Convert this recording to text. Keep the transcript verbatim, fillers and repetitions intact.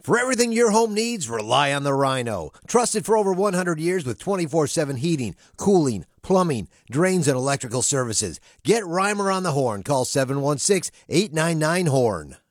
For everything your home needs, rely on the Rhino. Trusted for over one hundred years with twenty-four seven heating, cooling, plumbing, drains, and electrical services. Get Reimer on the horn. Call seven one six, eight nine nine, HORN.